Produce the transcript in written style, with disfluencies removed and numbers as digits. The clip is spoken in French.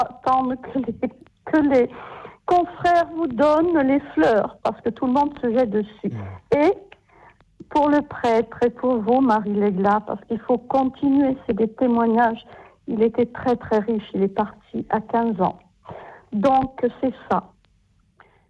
attendre que les confrères vous donnent les fleurs, parce que tout le monde se jette dessus. Et pour le prêtre et pour vous, Marie Legla, parce qu'il faut continuer, c'est des témoignages. Il était très très riche, il est parti à 15 ans. Donc c'est ça.